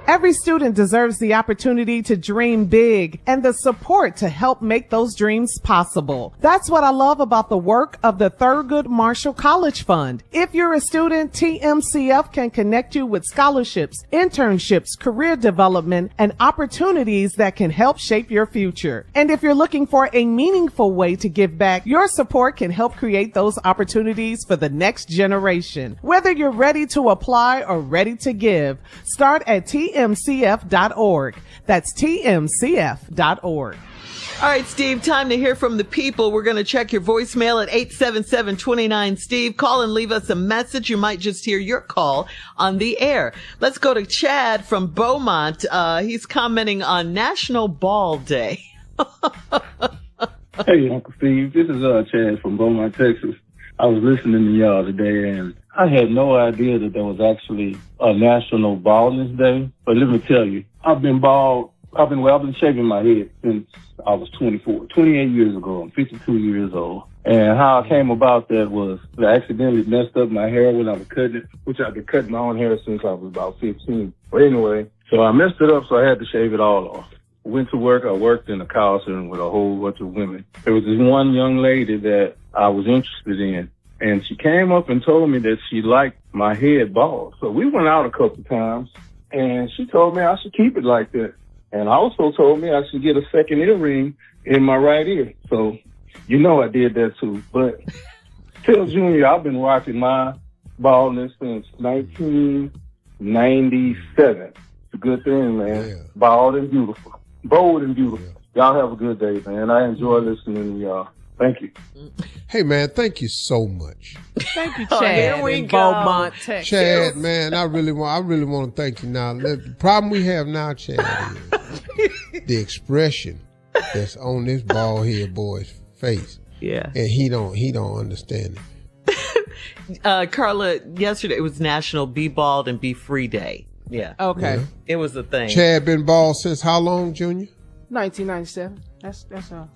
Every student deserves the opportunity to dream big and the support to help make those dreams possible. That's what I love about the work of the Thurgood Marshall College Fund. If you're a student, TMCF can connect you with scholarships, internships, career development, and opportunities that can help shape your future. And if you're looking for a meaningful way to give back, your support can help create those opportunities for the next generation. Whether you're ready to apply or ready to give, start at tmcf.org. That's tmcf.org. All right, Steve, time to hear from the people. We're going to check your voicemail at 877-29-STEVE. Call and leave us a message. You might just hear your call on the air. Let's go to Chad from Beaumont. He's commenting on National Ball Day. Hey, Uncle Steve. This is Chad from Beaumont, Texas. I was listening to y'all today, and I had no idea that there was actually a National Baldness Day. But let me tell you, I've been bald. I've been shaving my head since I was 24. 28 years ago. I'm 52 years old. And how I came about that was I accidentally messed up my hair when I was cutting it, which I've been cutting my own hair since I was about 15. But anyway, so I messed it up, so I had to shave it all off. Went to work. I worked in a call center with a whole bunch of women. There was this one young lady that I was interested in, and she came up and told me that she liked my head bald. So we went out a couple times, and she told me I should keep it like that. And also told me I should get a second earring in my right ear. So, you know I did that too. But tell Junior, I've been rocking my baldness since 1997. It's a good thing, man. Yeah. Bald and beautiful. Bold and beautiful. Yeah. Y'all have a good day, man. I enjoy listening to y'all. Thank you. Hey, man, thank you so much. Thank you, Chad. Here we go. Beaumont, Texas. Chad, man, I really want to thank you now. The problem we have now, Chad, is the expression that's on this bald head boy's face. Yeah. And he don't understand it. Carla, yesterday it was National Be Bald and Be Free Day. Yeah. Okay. Yeah. It was a thing. Chad been bald since how long, Junior? 1997. That's